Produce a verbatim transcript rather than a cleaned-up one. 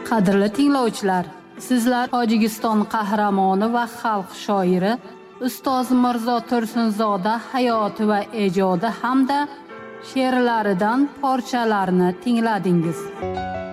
Qadrli tinglovchilar, sizlar Tojikiston qahramoni va xalq shoiri Ustoz Mirzo Tursunzoda hayoti va ijodi hamda she'rlaridan parchalarni tingladingiz.